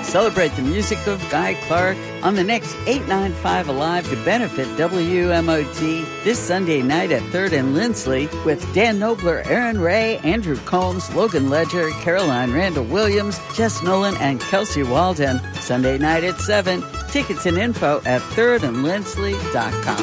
celebrate the music of Guy Clark on the next 895 Alive to benefit WMOT this Sunday night at 3rd and Lindsley with Dan Nobler, Aaron Ray, Andrew Combs, Logan Ledger, Caroline Randall Williams, Jess Nolan, and Kelsey Walden. Sunday night at 7. Tickets and info at thirdandlindsley.com.